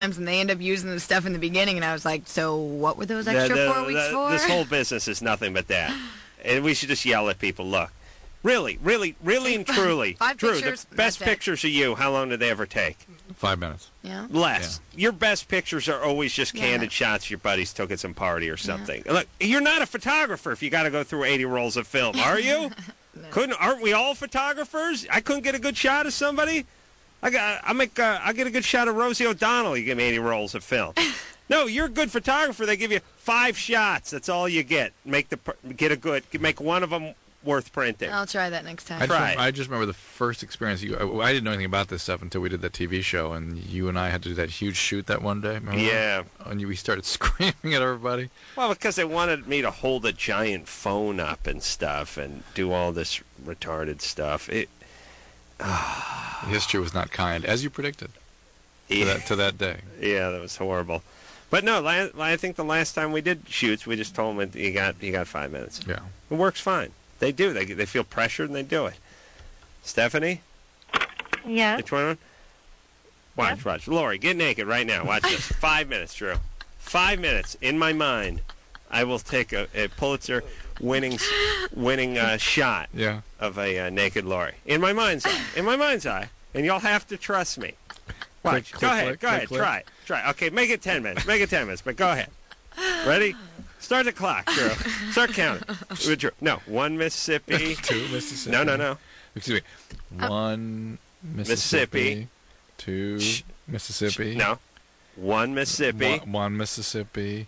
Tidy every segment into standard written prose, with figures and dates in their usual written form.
and they end up using the stuff in the beginning, and I was like, so what were those extra 4 weeks for? This whole business is nothing but that. And we should just yell at people, look, really and truly, Drew, the best pictures of you, how long did they ever take? 5 minutes. Yeah. Less. Yeah. Your best pictures are always just candid shots your buddies took at some party or something. Look, you're not a photographer if you got to go through 80 rolls of film, are you? No. Aren't we all photographers? I couldn't get a good shot of somebody. I'll get a good shot of Rosie O'Donnell. You give me 80 rolls of film. No, you're a good photographer. They give you 5 shots. That's all you get. Make one of them worth printing. I'll try that next time. I just remember the first experience. I didn't know anything about this stuff until we did that TV show, and you and I had to do that huge shoot that one day. Remember? Yeah. And we started screaming at everybody. Well, because they wanted me to hold a giant phone up and stuff and do all this retarded stuff. History was not kind, as you predicted, to that day. Yeah, that was horrible. But no, I think the last time we did shoots, we just told them you got 5 minutes. Yeah, it works fine. They do. They feel pressured and they do it. Stephanie? Yeah. You're 21? Watch. Lori, get naked right now. Watch this. 5 minutes, Drew. 5 minutes. In my mind, I will take a Pulitzer winning shot of a naked Lori. In my mind's eye. And you'll have to trust me. Watch. Go ahead. Try. Okay, make it 10 minutes. But go ahead. Ready? Start the clock, Drew. Start counting. Drew. No, 1 Mississippi. 2 Mississippi. No. Excuse me. 1 Mississippi. 2 Mississippi. No. 1 Mississippi. 1 Mississippi.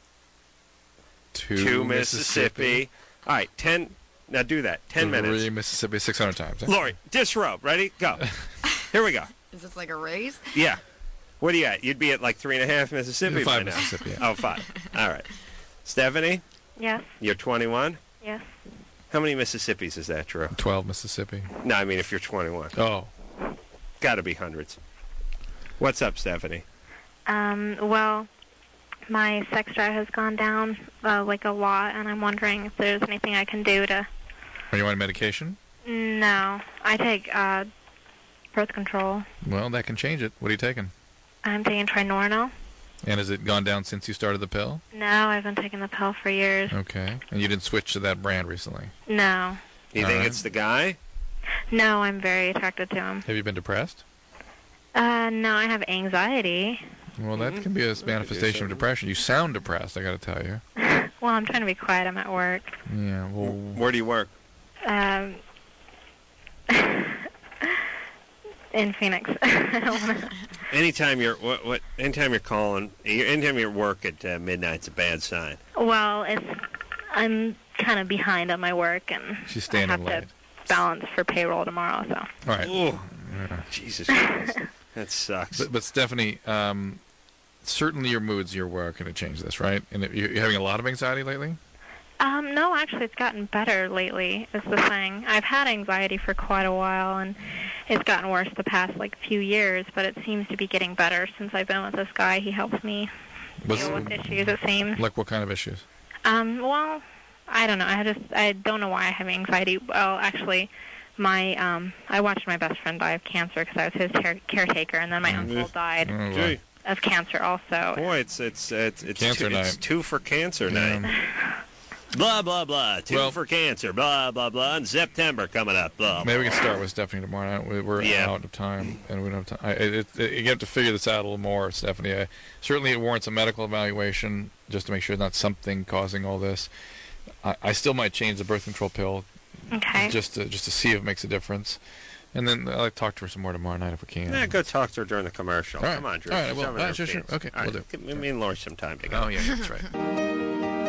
2 Mississippi. All right, 10. Now do that. 10 minutes. 3 Mississippi 600 times. Lori, disrobe. Ready? Go. Here we go. Is this like a race? Yeah. What are you at? You'd be at like 3.5 Mississippi 5 by now. Mississippi. Yeah. Oh, 5. All right. Stephanie? Yes. You're 21? Yes. How many Mississippis is that, Drew? 12 Mississippi. No, I mean if you're 21. Oh. Got to be hundreds. What's up, Stephanie? Well, my sex drive has gone down like a lot, and I'm wondering if there's anything I can do to... Are you on medication? No. I take birth control. Well, that can change it. What are you taking? I'm taking Trinornal. And has it gone down since you started the pill? No, I've been taking the pill for years. Okay. And you didn't switch to that brand recently? No. You think it's the guy? No, I'm very attracted to him. Have you been depressed? No, I have anxiety. Well, that can be a manifestation of depression. You sound depressed, I got to tell you. Well, I'm trying to be quiet. I'm at work. Yeah, well... Where do you work? In Phoenix. Anytime you're calling, anytime you're at work at midnight's a bad sign. Well, I'm kind of behind on my work, and she's staying I have to balance for payroll tomorrow. So. All right. Oh, yeah. Jesus Christ, that sucks. But Stephanie, certainly your moods, your work, are going to change this, right? And you're having a lot of anxiety lately. No, actually, it's gotten better lately, is the thing. I've had anxiety for quite a while, and it's gotten worse the past, few years, but it seems to be getting better since I've been with this guy. He helps me deal with issues, it seems. Like what kind of issues? Well, I don't know. I don't know why I have anxiety. Well, actually, I watched my best friend die of cancer because I was his caretaker, and then my uncle died of cancer also. Boy, it's cancer night. It's 2 for cancer night. Blah, blah, blah. 2 for cancer. Blah, blah, blah. And September coming up. Blah, maybe blah, we can start with Stephanie tomorrow night. We're out of time, and we don't have time. You have to figure this out a little more, Stephanie. Certainly it warrants a medical evaluation just to make sure it's not something causing all this. I still might change the birth control pill just to see if it makes a difference. And then I'll talk to her some more tomorrow night if we can. Yeah, go talk to her during the commercial. All right. Come on, Drew. All right, well, sure. Okay, all right. we'll do. Me and Lori some time together. Oh, yeah, that's right.